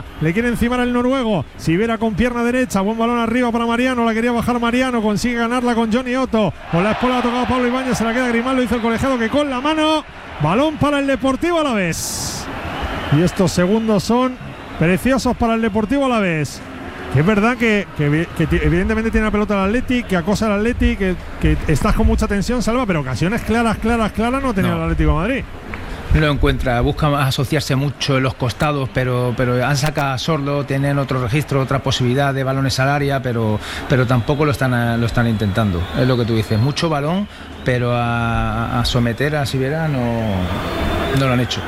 Sivera, le quiere encimar el noruego. Sivera con pierna derecha, buen balón arriba para Mariano, la quería bajar Mariano, consigue ganarla con Johnny Otto. Con la espalda ha tocado Pablo Ibáñez, se la queda Grimaldo, dice el colegiado que con la mano. Balón para el Deportivo Alavés. Y estos segundos son preciosos para el Deportivo Alavés. Que es verdad que evidentemente tiene la pelota el Atleti, que acosa al Atleti, que estás con mucha tensión, Salva, pero ocasiones claras no tenía el Atlético de Madrid. No lo encuentra, busca asociarse mucho en los costados, pero han sacado a Sordo, tienen otro registro, otra posibilidad de balones al área, pero tampoco lo están intentando. Es lo que tú dices, mucho balón, pero a someter a Sivera no lo han hecho.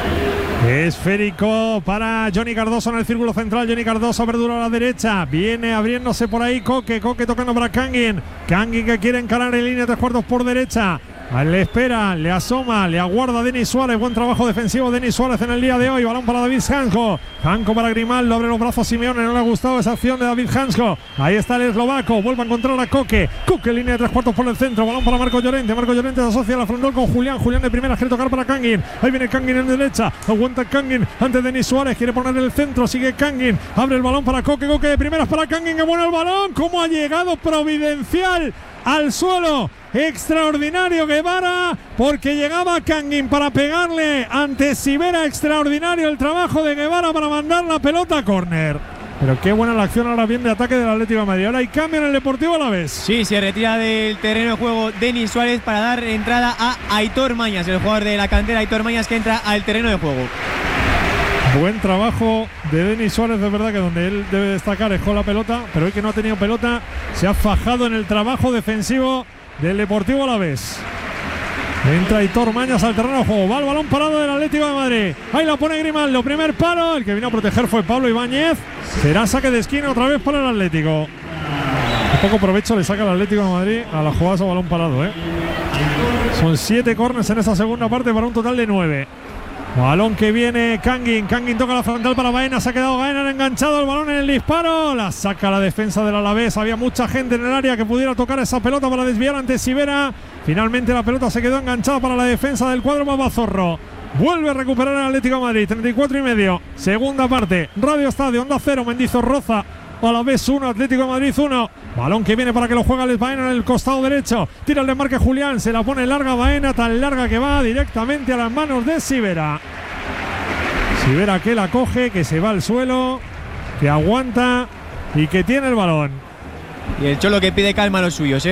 Esférico para Johnny Cardoso en el círculo central. Johnny Cardoso, verdura a la derecha. Viene abriéndose por ahí Coque tocando para Kangin que quiere encarar en línea 3/4 por derecha. Le espera, le asoma, le aguarda Denis Suárez. Buen trabajo defensivo Denis Suárez en el día de hoy. Balón para David Hansko. Hansko para Grimaldo, abre los brazos Simeone. No le ha gustado esa acción de David Hansko. Ahí está el eslovaco, vuelve a encontrar a Coque línea de 3/4 por el centro. Balón para Marco Llorente. Marco Llorente se asocia a la frontal con Julián de primera, quiere tocar para Kangin. Ahí viene Kangin en derecha, aguanta Kangin ante Denis Suárez, quiere poner el centro, sigue Kangin, abre el balón para Coque de primeras para Kangin, que bueno el balón, cómo ha llegado providencial al suelo. Extraordinario Guevara, porque llegaba Kangin para pegarle ante Sivera. Extraordinario el trabajo de Guevara para mandar la pelota a córner. Pero qué buena la acción ahora bien de ataque del Atlético de Madrid. Ahora hay cambio en el Deportivo Alavés. Sí, se retira del terreno de juego Denis Suárez para dar entrada a Aitor Mañas, el jugador de la cantera Aitor Mañas, que entra al terreno de juego. Buen trabajo de Denis Suárez, de verdad que donde él debe destacar es con la pelota, pero hoy que no ha tenido pelota se ha fajado en el trabajo defensivo del Deportivo Alavés. Entra Aitor Mañas al terreno de juego, va el balón parado del Atlético de Madrid. Ahí la pone Grimaldo, primer palo, el que vino a proteger fue Pablo Ibáñez. Será saque de esquina otra vez para el Atlético. Un poco provecho le saca el Atlético de Madrid a la jugada a balón parado, Son 7 córners en esta segunda parte para un total de 9. Balón que viene Kangin toca la frontal para Baena, se ha quedado Baena enganchado, el balón en el disparo, la saca la defensa del Alavés. Había mucha gente en el área que pudiera tocar esa pelota para desviar ante Sivera. Finalmente la pelota se quedó enganchada para la defensa del cuadro Babazorro. Vuelve a recuperar el Atlético de Madrid, 34,5. Segunda parte, Radio Estadio, Onda Cero, Mendizorroza. Alavés 1, Atlético de Madrid 1. Balón que viene para que lo juegue Alex Baena en el costado derecho. Tira el desmarque Julián, se la pone larga Baena, tan larga que va directamente a las manos de Sivera. Sivera que la coge, que se va al suelo, que aguanta y que tiene el balón. Y el Cholo que pide calma a los suyos,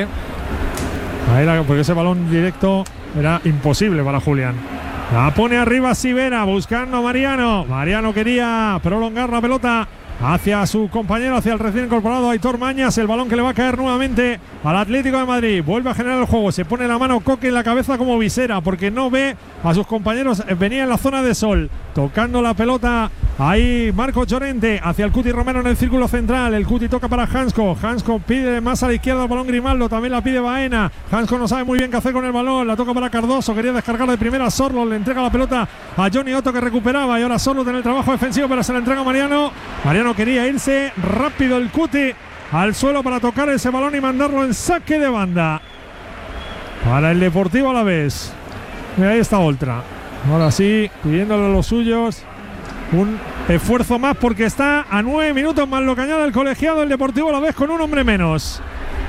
porque ese balón directo era imposible para Julián. La pone arriba Sivera, buscando a Mariano. Mariano quería prolongar la pelota hacia su compañero, hacia el recién incorporado Aitor Mañas. El balón que le va a caer nuevamente al Atlético de Madrid. Vuelve a generar el juego. Se pone la mano Coque en la cabeza como visera, porque no ve a sus compañeros. Venía en la zona de sol, tocando la pelota. Ahí Marco Llorente hacia el Cuti Romero en el círculo central. El Cuti toca para Hansko. Hansko pide más a la izquierda el balón Grimaldo. También la pide Baena. Hansko no sabe muy bien qué hacer con el balón. La toca para Cardoso. Quería descargar de primera Sorlo. Le entrega la pelota a Johnny Otto, que recuperaba. Y ahora Sorlo tiene el trabajo defensivo, pero se la entrega a Mariano. Mariano quería irse rápido el Cuti al suelo para tocar ese balón y mandarlo en saque de banda para el Deportivo Alavés. Y ahí está Oltra. Ahora sí, pidiéndole a los suyos un esfuerzo más, porque está a 9 minutos más lo que añade el colegiado el Deportivo Alavés con un hombre menos.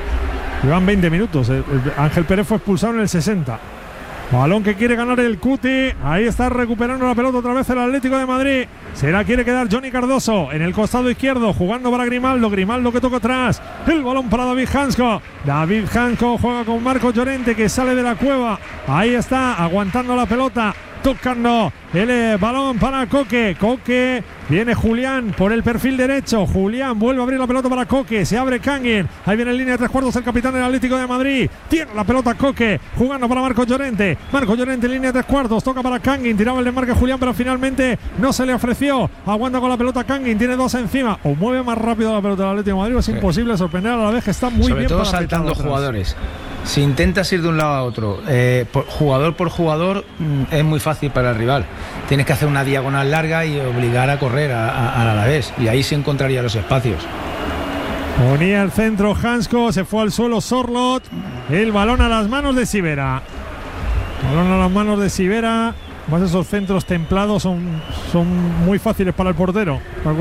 Llevan 20 minutos. Ángel Pérez fue expulsado en el 60. Balón que quiere ganar el Cuti. Ahí está recuperando la pelota otra vez el Atlético de Madrid. Se la quiere quedar Johnny Cardoso en el costado izquierdo, jugando para Grimaldo. Grimaldo que toca atrás. El balón para David Hansko. David Hansko juega con Marco Llorente, que sale de la cueva. Ahí está, aguantando la pelota. Tocando el balón para Coque. Coque, viene Julián por el perfil derecho. Julián vuelve a abrir la pelota para Coque. Se abre Kangin. Ahí viene en línea de 3/4 el capitán del Atlético de Madrid. Tiene la pelota Coque, jugando para Marco Llorente. Marco Llorente en línea de 3/4. Toca para Kangin. Tiraba el desmarque Julián, pero finalmente no se le ofreció. Aguanta con la pelota Kangin. Tiene 2 encima. O mueve más rápido la pelota del Atlético de Madrid. Es imposible sorprender a la vez, que está muy sobre bien. Sobre todo saltando jugadores. Si intentas ir de un lado a otro, jugador por jugador, es muy fácil para el rival. Tienes que hacer una diagonal larga y obligar a correr al Alavés, y ahí se encontraría los espacios. Ponía el centro Hansko, se fue al suelo Sorlot. El balón a las manos de Sivera. Balón a las manos de Sivera. Más esos centros templados son muy fáciles para el portero.